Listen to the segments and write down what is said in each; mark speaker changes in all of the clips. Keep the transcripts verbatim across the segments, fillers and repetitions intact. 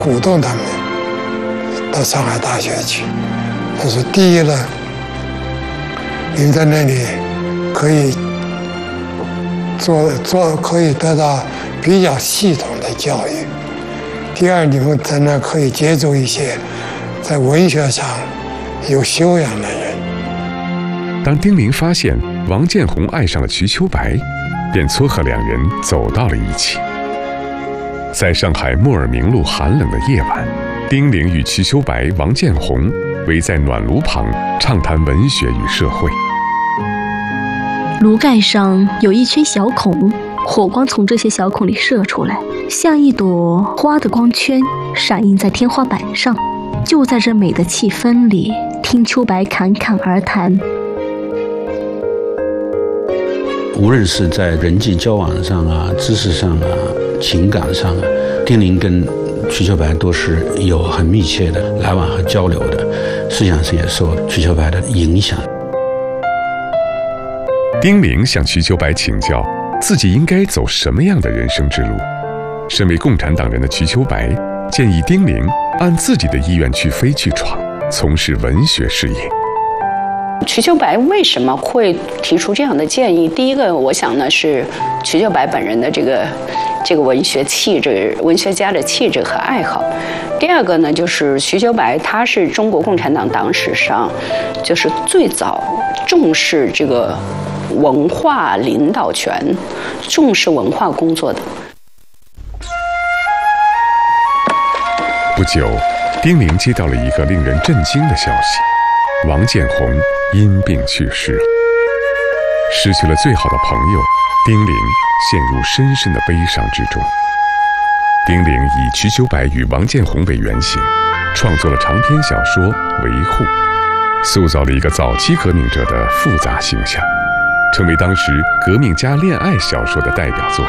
Speaker 1: 鼓动他们到上海大学去。他说：第一呢，你们在那里可以做做可以得到比较系统的教育；第二，你们在那可以接触一些在文学上有修养的人。
Speaker 2: 当丁玲发现王建宏爱上了瞿秋白，便撮合两人走到了一起。在上海莫尔明路寒冷的夜晚，丁玲与瞿秋白、王建宏围在暖炉旁畅谈文学与社会。
Speaker 3: 炉盖上有一圈小孔，火光从这些小孔里射出来，像一朵花的光圈，闪映在天花板上。就在这美的气氛里，听秋白侃侃而谈。
Speaker 4: 无论是在人际交往上啊、知识上啊、情感上啊，丁玲跟瞿秋白都是有很密切的来往和交流的，思想上也受瞿秋白的影响。
Speaker 2: 丁玲向瞿秋白请教自己应该走什么样的人生之路。身为共产党人的瞿秋白建议丁玲按自己的意愿去飞去闯，从事文学事业。
Speaker 5: 瞿秋白为什么会提出这样的建议？第一个，我想呢是瞿秋白本人的这个这个文学气质、文学家的气质和爱好。第二个呢，就是瞿秋白他是中国共产党党史上就是最早重视这个文化领导权、重视文化工作的。
Speaker 2: 不久，丁玲接到了一个令人震惊的消息：王建宏因病去世了。失去了最好的朋友，丁玲陷入深深的悲伤之中。丁玲以瞿秋白与王建宏为原型，创作了长篇小说《维护》，塑造了一个早期革命者的复杂形象，成为当时革命家恋爱小说的代表作。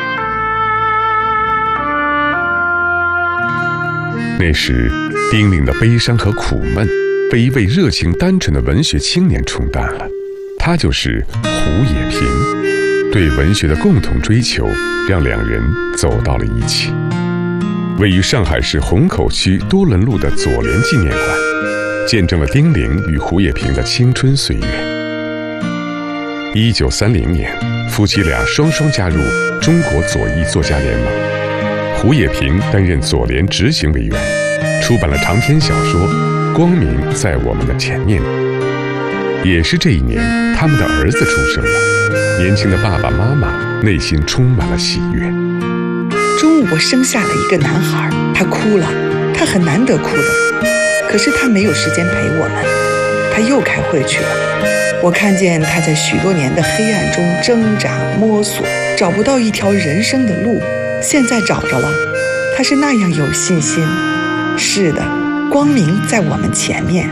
Speaker 2: 那时，丁玲的悲伤和苦闷被一位热情单纯的文学青年冲淡了，他就是胡也平。对文学的共同追求，让两人走到了一起。位于上海市虹口区多伦路的左联纪念馆，见证了丁玲与胡也平的青春岁月。一九三零年，夫妻俩双双加入中国左翼作家联盟。胡也平担任左联执行委员，出版了长篇小说《光明在我们的前面》。也是这一年，他们的儿子出生了。年轻的爸爸妈妈内心充满了喜悦。
Speaker 6: 中午我生下了一个男孩，他哭了，他很难得哭的，可是他没有时间陪我们，他又开会去了。我看见他在许多年的黑暗中挣扎摸索，找不到一条人生的路，现在找着了，他是那样有信心。是的，光明在我们前面。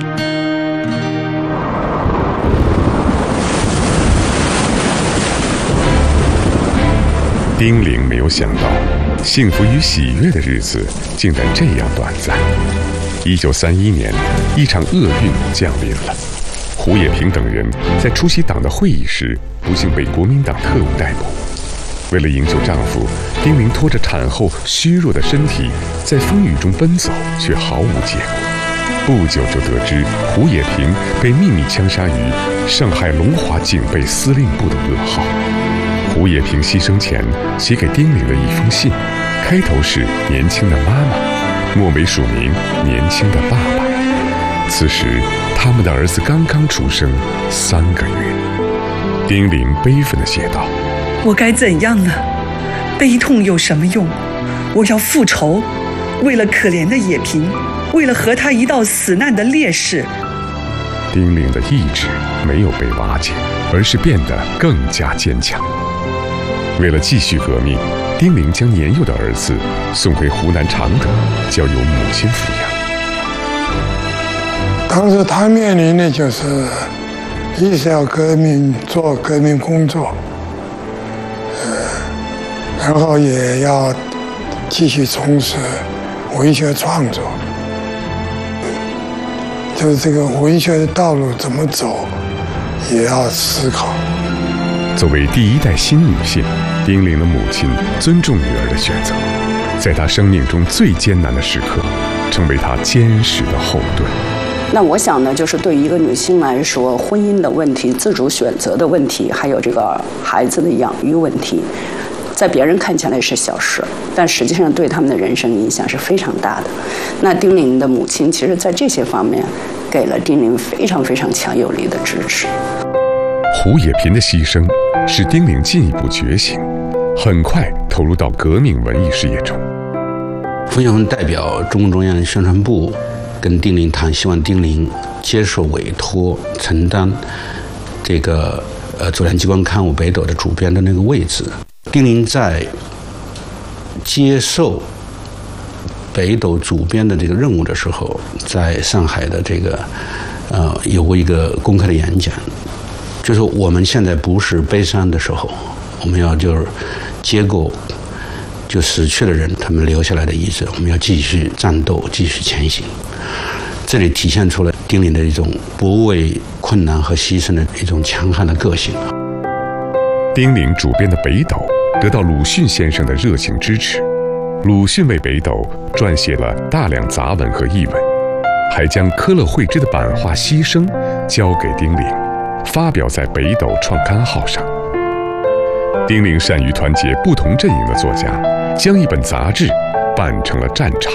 Speaker 2: 丁玲没有想到，幸福与喜悦的日子竟然这样短暂。一九三一年，一场厄运降临了。胡也平等人在出席党的会议时，不幸被国民党特务逮捕。为了营救丈夫，丁玲拖着产后虚弱的身体，在风雨中奔走，却毫无结果。不久就得知胡也平被秘密枪杀于上海龙华警备司令部的噩耗。胡也平牺牲前写给丁玲的一封信，开头是年轻的妈妈，末尾署名年轻的爸爸。此时他们的儿子刚刚出生三个月。丁玲悲愤地写道：
Speaker 6: 我该怎样呢？悲痛有什么用？我要复仇，为了可怜的也平，为了和他一道死难的烈士。
Speaker 2: 丁玲的意志没有被瓦解，而是变得更加坚强。为了继续革命，丁玲将年幼的儿子送回湖南常德，交由母亲抚养。
Speaker 1: 当时他面临的就是，一是要革命做革命工作，呃，然后也要继续从事文学创作，就是这个文学的道路怎么走，也要思考。
Speaker 2: 作为第一代新女性，丁玲的母亲尊重女儿的选择， 在他生命中最艰难的时刻，成为他坚实的后盾。
Speaker 5: 那我想呢，就是对于一个女性来说，婚姻的问题、自主选择的问题，还有这个孩子的养育问题，在别人看起来是小事，但实际上对他们的人生影响是非常大的。那丁玲的母亲，其实在这些方面给了丁玲非常非常强有力的支持。
Speaker 2: 胡也频的牺牲使丁玲进一步觉醒，很快投入到革命文艺事业中。
Speaker 4: 冯小刚代表中共中央宣传部跟丁玲谈，希望丁玲接受委托，承担这个呃左联机关刊物《北斗》的主编的那个位置。丁玲在接受北斗主编的这个任务的时候，在上海的这个呃有过一个公开的演讲，就是我们现在不是悲伤的时候，我们要就是接过就死去的人他们留下来的遗志，我们要继续战斗，继续前行。这里体现出了丁玲的一种不畏困难和牺牲的一种强悍的个性。
Speaker 2: 丁玲主编的《北斗》得到鲁迅先生的热情支持，鲁迅为《北斗》撰写了大量杂文和译文，还将科勒惠芝的版画《牺牲》交给丁玲，发表在《北斗》创刊号上。丁玲善于团结不同阵营的作家，将一本杂志办成了战场。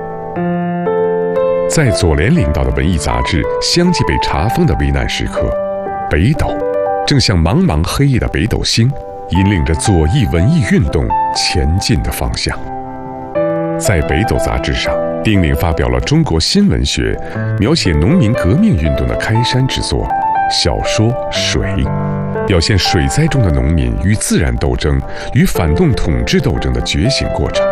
Speaker 2: 在左联领导的文艺杂志相继被查封的危难时刻，《北斗》正像茫茫黑夜的北斗星，引领着左翼文艺运动前进的方向。在《北斗》杂志上，丁玲发表了中国新文学描写农民革命运动的开山之作小说《水》，表现水灾中的农民与自然斗争与反动统治斗争的觉醒过程。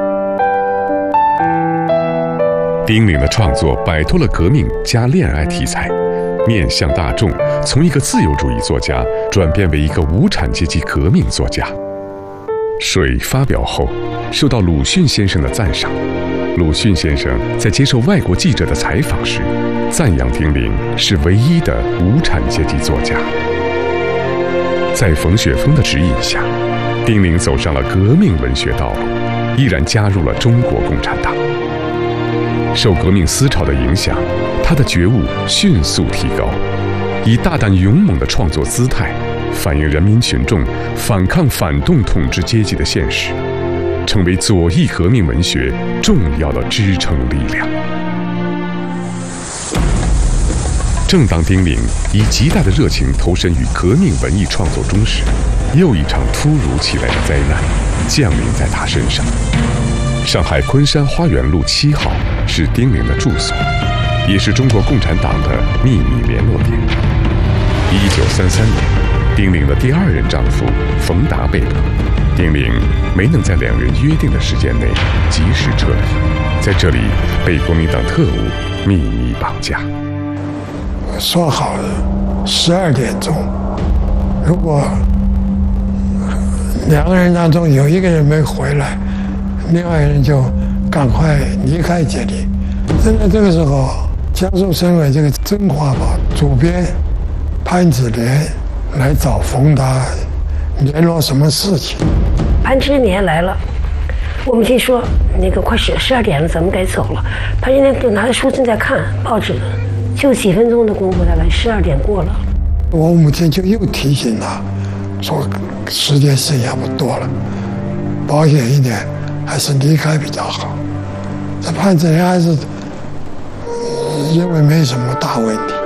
Speaker 2: 丁玲的创作摆脱了革命加恋爱题材，面向大众，从一个自由主义作家转变为一个无产阶级革命作家。《水》发表后，受到鲁迅先生的赞赏。鲁迅先生在接受外国记者的采访时，赞扬丁玲是唯一的无产阶级作家。在冯雪峰的指引下，丁玲走上了革命文学道路，毅然加入了中国共产党。受革命思潮的影响，他的觉悟迅速提高，以大胆勇猛的创作姿态，反映人民群众反抗反动统治阶级的现实，成为左翼革命文学重要的支撑力量。正当丁玲以极大的热情投身于革命文艺创作中时，又一场突如其来的灾难降临在他身上。上海昆山花园路七号是丁玲的住所，也是中国共产党的秘密联络点。一九三三年，丁玲的第二任丈夫冯达被捕，丁玲没能在两人约定的时间内及时撤离，在这里被国民党特务秘密绑架。
Speaker 1: 说好了十二点钟，如果两个人当中有一个人没回来，另外一个人就赶快离开这里。那这个时候，江苏省委这个政华报主编潘子莲来找冯达联络什么事情。
Speaker 7: 潘之年来了，我们听说那个快十十二点了，咱们该走了。潘之年就拿着书正在看报纸，就几分钟的功夫，大概十二点过了。
Speaker 1: 我母亲就又提醒他，说时间剩下不多了，保险一点，还是离开比较好。这潘子莲还是认为没什么大问题。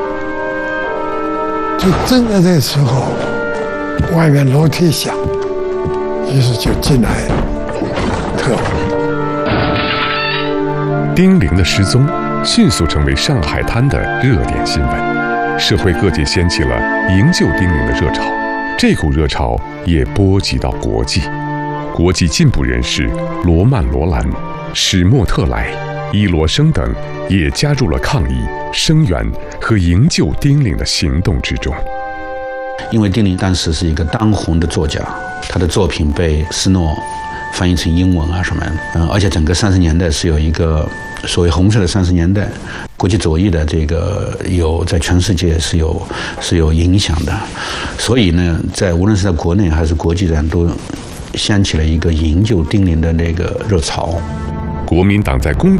Speaker 1: 就正在这个时候，外面楼梯响，于是就进来特务。
Speaker 2: 丁玲的失踪迅速成为上海滩的热点新闻，社会各界掀起了营救丁玲的热潮。这股热潮也波及到国际，国际进步人士罗曼·罗兰、史莫特莱、伊罗生等也加入了抗议、声援和营救丁玲的行动之中。
Speaker 4: 因为丁玲当时是一个当红的作家，他的作品被斯诺翻译成英文啊什么，嗯，而且整个三十年代是有一个所谓红色的三十年代，国际左翼的这个有在全世界是有是有影响的，所以呢，在无论是在国内还是国际上都掀起了一个营救丁玲的那个热潮。
Speaker 2: 国民党在公共